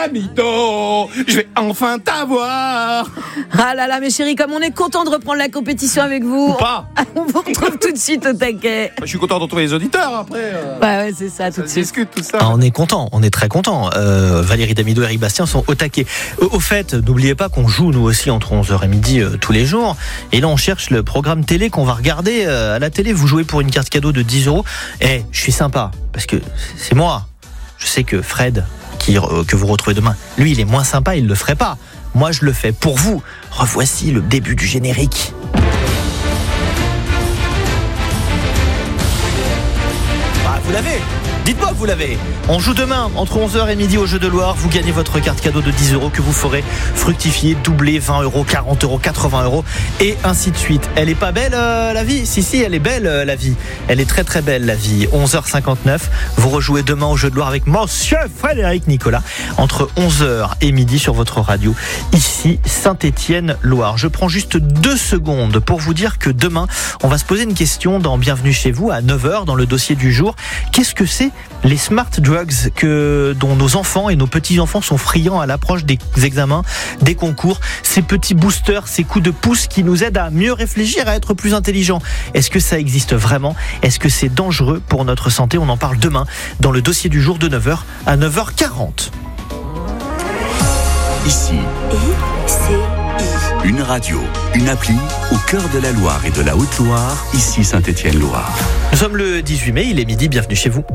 la mytho, je vais enfin t'avoir. Ah là là, mes chéris, comme on est content de reprendre la compétition avec vous. Ou pas. On vous retrouve tout de suite au taquet. Je suis content de retrouver les auditeurs après. Ouais, c'est ça, tout de suite. Discute tout ça. Ah, on est content, on est très content. Valérie Damido et Eric Bastien sont au taquet. Au fait, n'oubliez pas qu'on joue nous aussi entre 11h et midi tous les jours. Et là, on cherche le programme télé qu'on va regarder à la télé. Vous jouez pour une carte cadeau de 10 €. Je suis sympa parce que c'est moi. Je sais que Fred, que vous retrouvez demain, lui, il est moins sympa, il le ferait pas. Moi, je le fais pour vous. Revoici le début du générique. Vous l'avez ? Dites-moi que vous l'avez. On joue demain entre 11h et midi au Jeu de Loire. Vous gagnez votre carte cadeau de 10 € que vous ferez fructifier, doubler 20 €, 40 €, 80 € et ainsi de suite. Elle est pas belle la vie ? Si, elle est belle la vie. Elle est très très belle la vie. 11h59. Vous rejouez demain au Jeu de Loire avec Monsieur Frédéric Nicolas entre 11h et midi sur votre radio. Ici Saint-Étienne-Loire. Je prends juste 2 secondes pour vous dire que demain, on va se poser une question dans Bienvenue chez vous à 9h dans le dossier du jour. Qu'est-ce que c'est les smart drugs dont nos enfants et nos petits-enfants sont friands à l'approche des examens, des concours, ces petits boosters, ces coups de pouce qui nous aident à mieux réfléchir, à être plus intelligents. Est-ce que ça existe vraiment ? Est-ce que c'est dangereux pour notre santé ? On en parle demain dans le dossier du jour de 9h à 9h40. Ici, une radio, une appli au cœur de la Loire et de la Haute-Loire, ici Saint-Étienne-Loire. Nous sommes le 18 mai, il est midi, bienvenue chez vous.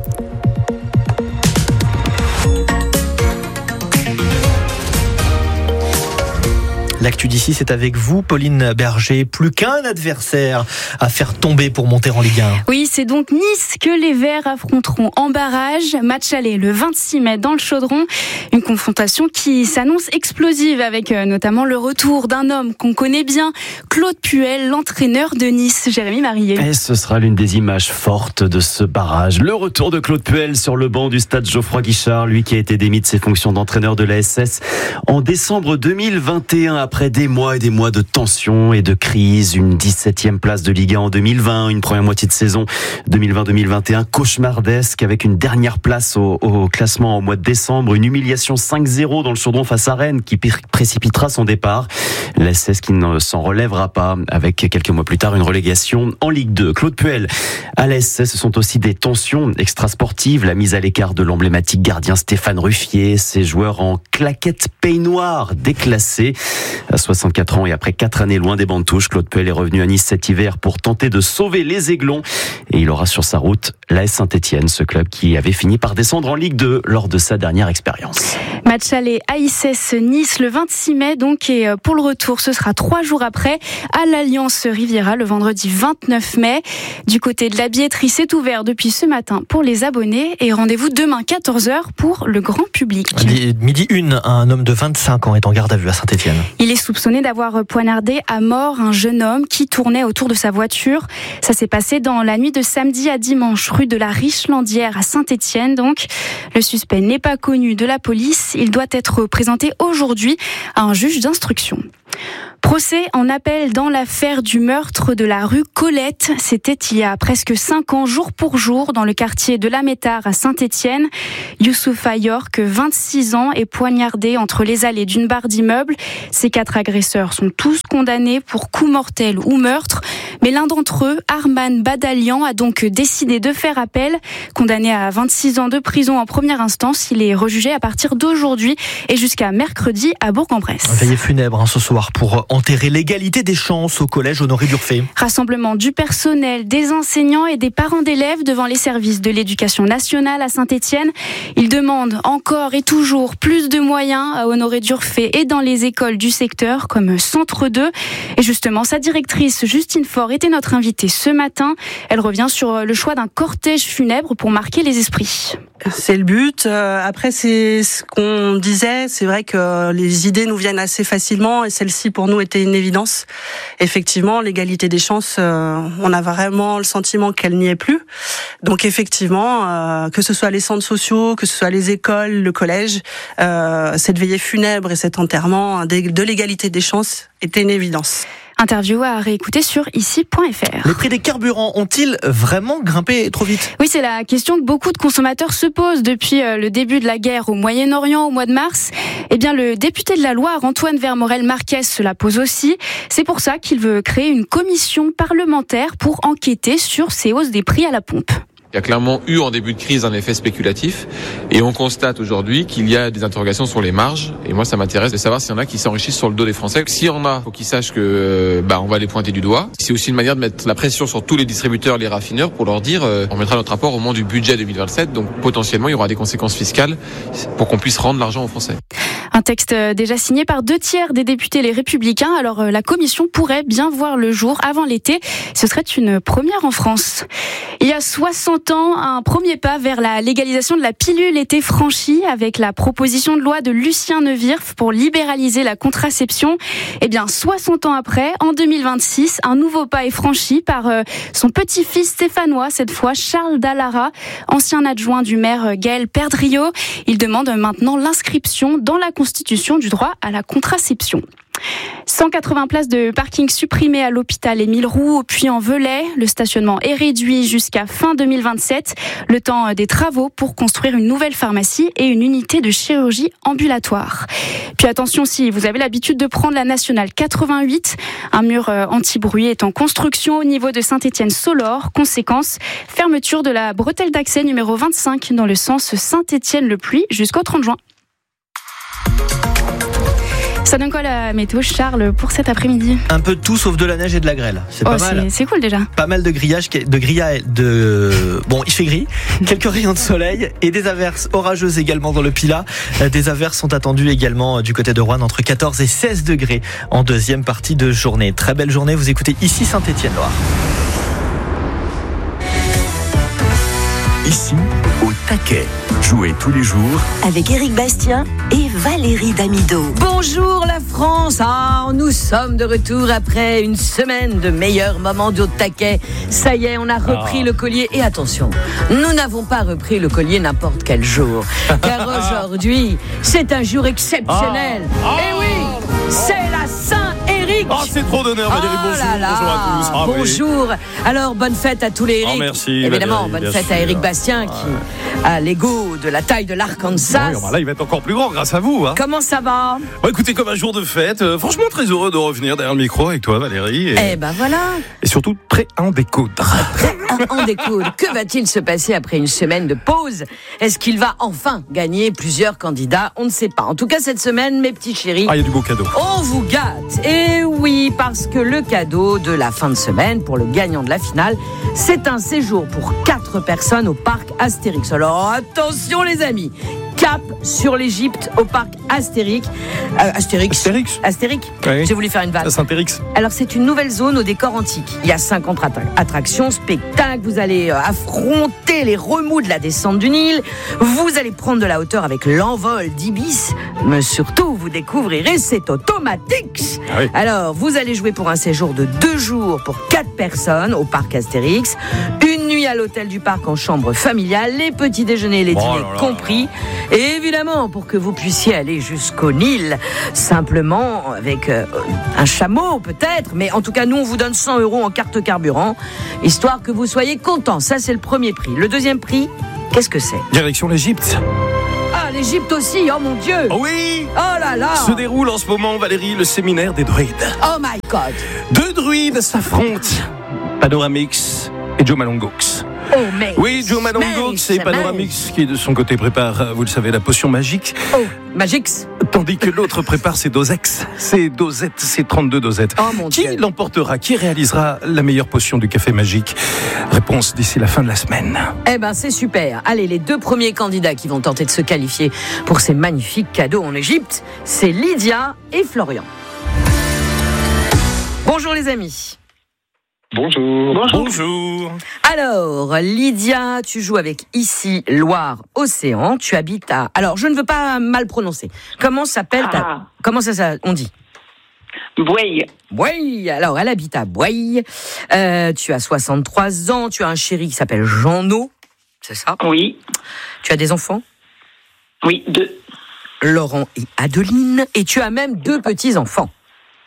L'actu d'ici, c'est avec vous, Pauline Berger. Plus qu'un adversaire à faire tomber pour monter en Ligue 1. Oui, c'est donc Nice que les Verts affronteront en barrage. Match aller le 26 mai dans le Chaudron. Une confrontation qui s'annonce explosive avec notamment le retour d'un homme qu'on connaît bien, Claude Puel, l'entraîneur de Nice, Jérémy Marillet. Et ce sera l'une des images fortes de ce barrage. Le retour de Claude Puel sur le banc du stade Geoffroy-Guichard, lui qui a été démis de ses fonctions d'entraîneur de la SS en décembre 2021 après des mois et des mois de tension et de crise. Une 17e place de Ligue 1 en 2020, une première moitié de saison 2020-2021 cauchemardesque avec une dernière place au classement au mois de décembre, une humiliation 5-0 dans le Chaudron face à Rennes qui précipitera son départ. La SS qui ne s'en relèvera pas avec quelques mois plus tard une relégation en Ligue 2. Claude Puel à la SS, ce sont aussi des tensions extrasportives, la mise à l'écart de l'emblématique gardien Stéphane Ruffier, ses joueurs en claquettes peignoir déclassés. À 64 ans et après 4 années loin des bancs de touche, Claude Puel est revenu à Nice cet hiver pour tenter de sauver les Aiglons. Et il aura sur sa route l'AS Saint-Étienne, ce club qui avait fini par descendre en Ligue 2 lors de sa dernière expérience. Match aller AISS Nice le 26 mai donc, et pour le retour ce sera 3 jours après à l'Alliance Riviera le vendredi 29 mai. Du côté de la billetterie, c'est ouvert depuis ce matin pour les abonnés et rendez-vous demain 14h pour le grand public. Midi 1, un homme de 25 ans est en garde à vue à Saint-Étienne. Il est soupçonné d'avoir poignardé à mort un jeune homme qui tournait autour de sa voiture. Ça s'est passé dans la nuit de samedi à dimanche, rue de la Richlandière à Saint-Étienne. Donc, le suspect n'est pas connu de la police. Il doit être présenté aujourd'hui à un juge d'instruction. Procès en appel dans l'affaire du meurtre de la rue Colette. C'était il y a presque 5 ans, jour pour jour, dans le quartier de la Métard à Saint-Étienne. Youssoufa York, 26 ans, est poignardé entre les allées d'une barre d'immeuble. Ces 4 agresseurs sont tous condamnés pour coup mortel ou meurtre. Mais l'un d'entre eux, Arman Badalian, a donc décidé de faire appel. Condamné à 26 ans de prison en première instance, il est rejugé à partir d'aujourd'hui et jusqu'à mercredi à Bourg-en-Bresse. Veillée funèbre ce soir pour enterrer l'égalité des chances au collège Honoré d'Urfé. Rassemblement du personnel, des enseignants et des parents d'élèves devant les services de l'éducation nationale à Saint-Étienne. Ils demandent encore et toujours plus de moyens à Honoré d'Urfé et dans les écoles du secteur comme Centre 2. Et justement, sa directrice Justine Faure était notre invitée ce matin. Elle revient sur le choix d'un cortège funèbre pour marquer les esprits. C'est le but. Après, c'est ce qu'on disait. C'est vrai que les idées nous viennent assez facilement et celle-ci pour nous était une évidence. Effectivement, l'égalité des chances, on a vraiment le sentiment qu'elle n'y est plus. Donc effectivement, que ce soit les centres sociaux, que ce soit les écoles, le collège, cette veillée funèbre et cet enterrement de l'égalité des chances était une évidence. Interview à réécouter sur ici.fr. Les prix des carburants ont-ils vraiment grimpé trop vite ? Oui, c'est la question que beaucoup de consommateurs se posent depuis le début de la guerre au Moyen-Orient au mois de mars. Eh bien, le député de la Loire, Antoine Vermorel-Marquez, se la pose aussi. C'est pour ça qu'il veut créer une commission parlementaire pour enquêter sur ces hausses des prix à la pompe. Il y a clairement eu en début de crise un effet spéculatif et on constate aujourd'hui qu'il y a des interrogations sur les marges et moi ça m'intéresse de savoir s'il y en a qui s'enrichissent sur le dos des Français. S'il y en a, faut qu'ils sachent que on va les pointer du doigt. C'est aussi une manière de mettre la pression sur tous les distributeurs, les raffineurs pour leur dire on mettra notre rapport au moment du budget 2027 donc potentiellement il y aura des conséquences fiscales pour qu'on puisse rendre l'argent aux Français. Un texte déjà signé par 2/3 des députés les Républicains. Alors la commission pourrait bien voir le jour avant l'été. Ce serait une première en France. Il y a 60 ans, un premier pas vers la légalisation de la pilule était franchi avec la proposition de loi de Lucien Neuwirth pour libéraliser la contraception. Eh bien, 60 ans après, en 2026, un nouveau pas est franchi par son petit-fils stéphanois, cette fois Charles Dallara, ancien adjoint du maire Gaël Perdriau. Il demande maintenant l'inscription dans la Constitution du droit à la contraception. 180 places de parking supprimées à l'hôpital Émile Roux, puis en Velay. Le stationnement est réduit jusqu'à fin 2027, le temps des travaux pour construire une nouvelle pharmacie et une unité de chirurgie ambulatoire. Puis attention, si vous avez l'habitude de prendre la nationale 88, un mur anti-bruit est en construction au niveau de Saint-Étienne-Solor. Conséquence, fermeture de la bretelle d'accès numéro 25 dans le sens Saint-Étienne-le-Puy jusqu'au 30 juin. Ça donne quoi la météo, Charles, pour cet après-midi ? Un peu de tout sauf de la neige et de la grêle. C'est pas mal. C'est cool déjà. Pas mal de grillage, Bon, il fait gris, quelques rayons de soleil et des averses orageuses également dans le Pilat. Des averses sont attendues également du côté de Roanne entre 14 et 16 degrés en deuxième partie de journée. Très belle journée, vous écoutez ici Saint-Étienne-Loire. Ici, au taquet. Jouez tous les jours avec Éric Bastien et Valérie Damido. Bonjour la France. Nous sommes de retour après une semaine de meilleurs moments du taquet. Ça y est, on a repris le collier. Et attention, nous n'avons pas repris le collier n'importe quel jour. Car aujourd'hui, c'est un jour exceptionnel. Et oui, c'est la Saint-Éric. C'est trop d'honneur, Valérie. Bonjour. Bonjour à tous. Bonjour. Alors, bonne fête à tous les Éric. Merci. Évidemment, Valérie, bonne fête à Éric Bastien qui a l'ego de la taille de l'Arkansas. Oui, là, il va être encore plus grand grâce à vous. Comment ça va ? Écoutez, comme un jour de fête, franchement très heureux de revenir derrière le micro avec toi, Valérie. Voilà. Et surtout, prêt à en découdre. Prêt à en découdre. Que va-t-il se passer après une semaine de pause ? Est-ce qu'il va enfin gagner plusieurs candidats ? On ne sait pas. En tout cas, cette semaine, mes petits chéris, il y a du beau cadeau. on vous gâte. Et oui, parce que le cadeau de la fin de semaine, pour le gagnant de la finale, c'est un séjour pour 4 personnes au parc Astérix. Alors attention les amis, cap sur l'Égypte au parc Astérix. Astérix. Oui. J'ai voulu faire une vanne. Saint-Érix. Alors c'est une nouvelle zone au décor antique. Il y a 50 attractions, spectacles. Vous allez affronter les remous de la descente du Nil. Vous allez prendre de la hauteur avec l'envol d'Ibis. Mais surtout, vous découvrirez cet automatique. Oui. Alors, vous allez jouer pour un séjour de 2 jours pour 4 personnes au parc Astérix. Une nuit à l'hôtel du parc en chambre familiale. Les petits déjeuners et les dîners compris. Et évidemment, pour que vous puissiez aller jusqu'au Nil, simplement avec un chameau peut-être, mais en tout cas, nous, on vous donne 100 € en carte carburant, histoire que vous soyez contents. Ça, c'est le premier prix. Le deuxième prix, qu'est-ce que c'est ? Direction l'Égypte. Ah, l'Égypte aussi, oh mon Dieu ! Oh oui. Oh là là ! Se déroule en ce moment, Valérie, le séminaire des druides. Oh my God ! 2 druides s'affrontent. Panoramix et Joe Malongox. Oh, mais Oui, Joe Malongox et Panoramix qui de son côté prépare, vous le savez, la potion magique. Oh, Magix. Tandis que l'autre prépare ses dosex, ses dosettes, ses 32 dosettes. Oh mon Dieu. Qui l'emportera? Qui réalisera la meilleure potion du café magique? Réponse d'ici la fin de la semaine. Eh ben, c'est super. Allez, les 2 premiers candidats qui vont tenter de se qualifier pour ces magnifiques cadeaux en Égypte, c'est Lydia et Florian. Bonjour les amis. Bonjour. Alors, Lydia, tu joues avec Ici Loire-Océan. Tu habites à... Alors, je ne veux pas mal prononcer. Comment s'appelle ta... Comment ça on dit? Bouaille. Bouaille. Alors, elle habite à Bouaille. Tu as 63 ans. Tu as un chéri qui s'appelle Jean-No. C'est ça? Oui. Tu as des enfants? Oui, 2. Laurent et Adeline. Et tu as même 2 petits-enfants.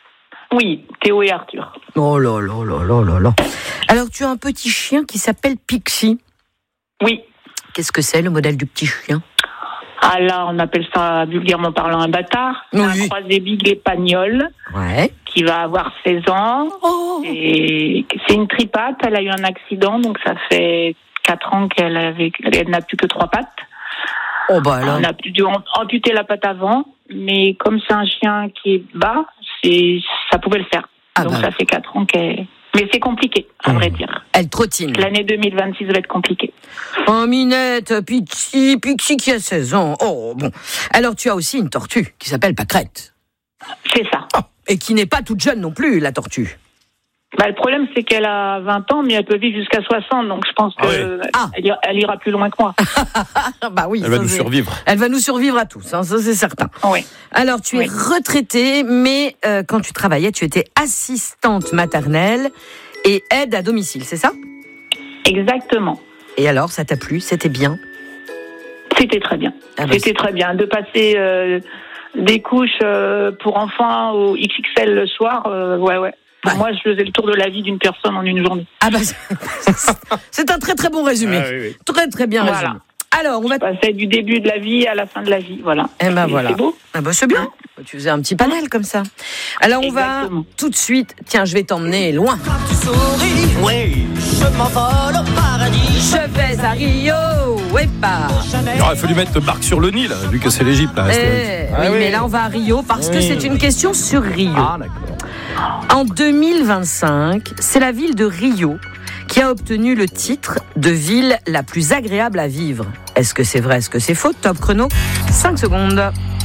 Oui, Théo et Arthur. Oh là là là là là là. Alors, tu as un petit chien qui s'appelle Pixie. Oui. Qu'est-ce que c'est, le modèle du petit chien? Ah là, on appelle ça vulgairement parlant un bâtard. C'est un croisé Beagle Pagnol. Ouais. Qui va avoir 16 ans. Oh. Et c'est une tripate. Elle a eu un accident, donc ça fait 4 ans qu'elle n'a plus que 3 pattes. Oh bah alors. On a dû amputer la patte avant, mais comme c'est un chien qui est bas, ça pouvait le faire. Donc ça fait 4 ans qu'elle... Mais c'est compliqué, à vrai dire. Elle trottine. L'année 2026 va être compliquée. Oh, Minette, Pixie qui a 16 ans. Oh, bon. Alors, tu as aussi une tortue qui s'appelle Pâquerette. C'est ça. Oh, et qui n'est pas toute jeune non plus, la tortue. Le problème, c'est qu'elle a 20 ans, mais elle peut vivre jusqu'à 60, donc je pense qu'elle ira plus loin que moi. Oui, elle va nous survivre. Elle va nous survivre à tous, ça c'est certain. Oui. Alors, tu es retraitée, mais quand tu travaillais, tu étais assistante maternelle et aide à domicile, c'est ça? Exactement. Et alors, ça t'a plu? C'était bien? C'était très bien. C'était très bien. De passer des couches pour enfants au XXL le soir, ouais. Moi, je faisais le tour de la vie d'une personne en une journée. C'est un très très bon résumé. Oui. Très très bien résumé. Alors, on va passer du début de la vie à la fin de la vie, voilà. Voilà. C'est beau. C'est bien. Tu faisais un petit panel comme ça. Alors, on va tout de suite. Tiens, je vais t'emmener loin. Quand tu souris, oui, je m'envole au paradis. Je vais à Rio. Il aurait fallu mettre Barque sur le Nil, vu que c'est l'Égypte. Mais là, on va à Rio parce que c'est une question sur Rio. Ah, d'accord. En 2025, c'est la ville de Rio qui a obtenu le titre de ville la plus agréable à vivre. Est-ce que c'est vrai, est-ce que c'est faux? Top chrono, 5 secondes.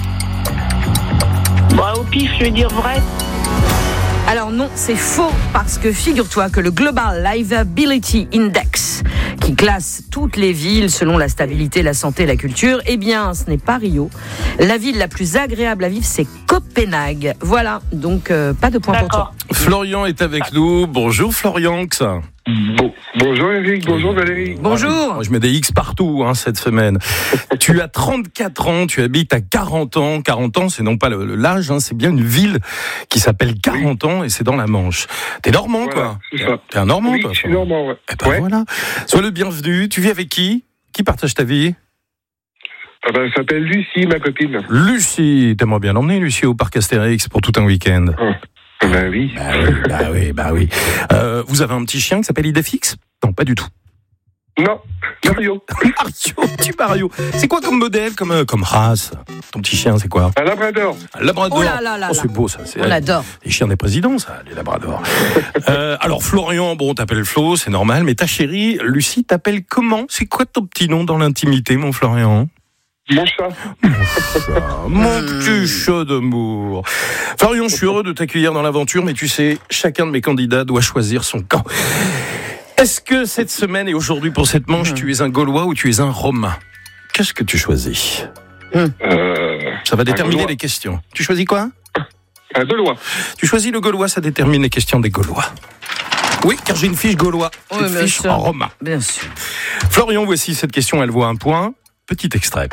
Au pif, je vais dire vrai. Alors non, c'est faux, parce que figure-toi que le Global Livability Index, qui classe toutes les villes selon la stabilité, la santé, la culture, ce n'est pas Rio. La ville la plus agréable à vivre, c'est Copenhague. Voilà, donc pas de point pour toi. Florian est avec nous. Bonjour Florian. Bonjour Eric, bonjour Valérie. Bonjour. Moi, je mets des X partout cette semaine. Tu as 34 ans, tu habites à 40 ans. 40 ans, c'est non pas l'âge, c'est bien une ville qui s'appelle 40 ans et c'est dans la Manche. T'es normand, quoi. C'est ça. T'es un normand, oui, toi. Je suis normand, ouais. Voilà. Sois le bienvenu. Tu vis avec qui? Qui partage ta vie? Elle s'appelle Lucie, ma copine. Lucie, t'aimerais bien l'emmener, Lucie, au parc Astérix pour tout un week-end. Oui. Bah oui. Vous avez un petit chien qui s'appelle Idéfix? Non, pas du tout. Non, Mario. Mario. C'est quoi comme modèle, comme race? Ton petit chien, c'est quoi? Un labrador. Un labrador. Oh là. C'est beau, ça. On l'adore. Les chiens des présidents, ça, les labradors. Alors, Florian, t'appelles Flo, c'est normal, mais ta chérie, Lucie, t'appelle comment? C'est quoi ton petit nom dans l'intimité, mon Florian? Mon chat. Mon petit chat d'amour. Florian, je suis heureux de t'accueillir dans l'aventure, mais tu sais, chacun de mes candidats doit choisir son camp. Est-ce que cette semaine et aujourd'hui pour cette manche, tu es un Gaulois ou tu es un Romain? Qu'est-ce que tu choisis? Ça va déterminer les questions. Tu choisis quoi? Un Gaulois. Tu choisis le Gaulois, ça détermine les questions des Gaulois. Oui, car j'ai une fiche Gaulois, une fiche en Romain. Bien sûr. Florian, voici cette question, elle vaut 1 point. Petit extrait.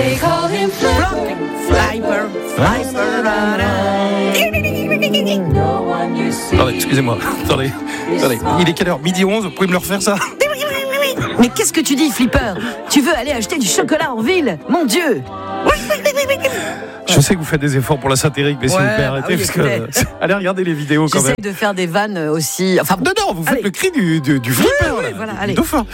Attendez, excusez-moi. Attendez. Il est quelle heure? 12h11, vous pouvez me le refaire ça? Mais qu'est-ce que tu dis, Flipper? Tu veux aller acheter du chocolat en ville? Mon Dieu! Je sais que vous faites des efforts pour la satirique, mais s'il vous plaît, arrêtez, parce que... Allez regarder les vidéos quand même. J'essaie de faire des vannes aussi... Enfin, non, vous faites le cri du Flipper, oui, voilà, allez. Dauphin.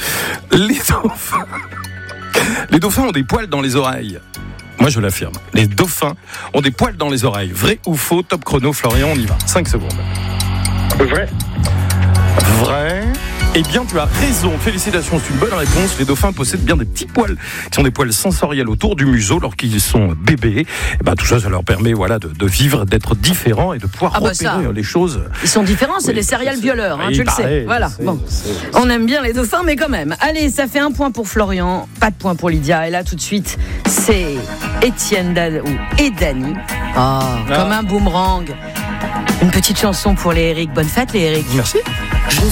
Les dauphins ont des poils dans les oreilles. Moi, je l'affirme. Les dauphins ont des poils dans les oreilles. Vrai ou faux? Top chrono, Florian, on y va. 5 secondes. Vrai. Vrai. Eh bien, tu as raison. Félicitations, c'est une bonne réponse. Les dauphins possèdent bien des petits poils, qui sont des poils sensoriels autour du museau lorsqu'ils sont bébés. Et tout ça leur permet, de vivre, d'être différents et de pouvoir repérer les choses. Ils sont différents, c'est des serial violeurs, tu le sais. Voilà. On aime bien les dauphins, mais quand même. Allez, ça fait 1 point pour Florian, pas de point pour Lydia. Et là, tout de suite, c'est Étienne et Dany. Comme un boomerang. Une petite chanson pour les Eric. Bonne fête, les Eric. Merci.